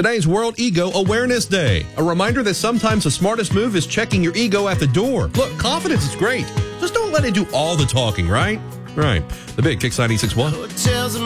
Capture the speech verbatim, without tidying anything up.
Today's World Ego Awareness Day. A reminder that sometimes the smartest move is checking your ego at the door. Look, confidence is great. Just don't let it do all the talking, right? Right. The Big Kix ninety-six point one.